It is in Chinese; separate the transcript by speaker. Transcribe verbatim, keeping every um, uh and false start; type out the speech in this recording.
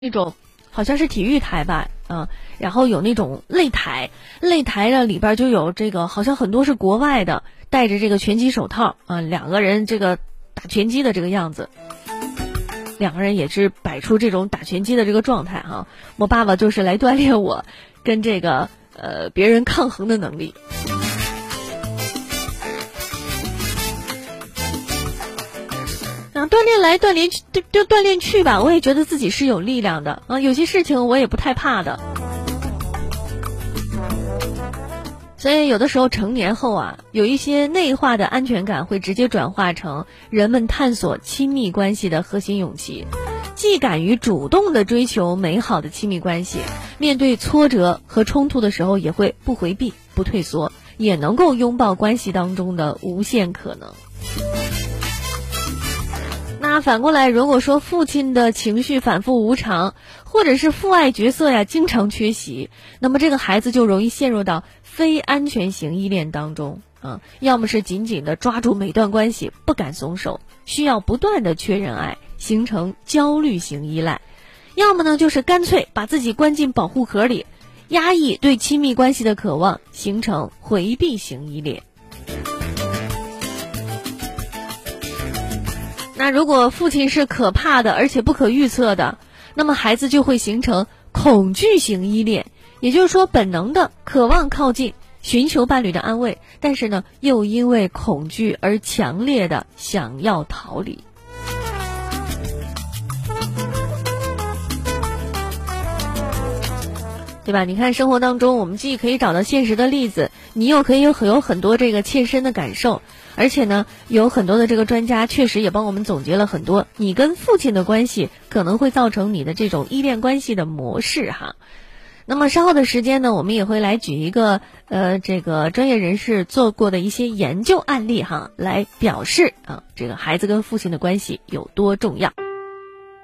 Speaker 1: 那种好像是体育台吧，啊，然后有那种擂台，擂台的里边就有这个，好像很多是国外的，戴着这个拳击手套啊，两个人这个打拳击的这个样子，两个人也是摆出这种打拳击的这个状态哈、啊。我爸爸就是来锻炼我跟这个呃别人抗衡的能力。啊，锻炼来锻炼去，就就锻炼去吧。我也觉得自己是有力量的啊，有些事情我也不太怕的。所以有的时候成年后啊，有一些内化的安全感会直接转化成人们探索亲密关系的核心勇气，既敢于主动的追求美好的亲密关系，面对挫折和冲突的时候也会不回避、不退缩，也能够拥抱关系当中的无限可能。那反过来，如果说父亲的情绪反复无常，或者是父爱角色呀经常缺席，那么这个孩子就容易陷入到非安全型依恋当中啊，要么是紧紧的抓住每段关系不敢松手，需要不断的确认爱，形成焦虑型依赖；要么呢就是干脆把自己关进保护壳里，压抑对亲密关系的渴望，形成回避型依恋。那如果父亲是可怕的而且不可预测的，那么孩子就会形成恐惧型依恋，也就是说本能的渴望靠近，寻求伴侣的安慰，但是呢又因为恐惧而强烈的想要逃离。对吧？你看生活当中，我们既可以找到现实的例子，你又可以有很有很多这个切身的感受，而且呢，有很多的这个专家确实也帮我们总结了很多你跟父亲的关系可能会造成你的这种依恋关系的模式哈。那么稍后的时间呢，我们也会来举一个呃这个专业人士做过的一些研究案例哈，来表示啊这个孩子跟父亲的关系有多重要。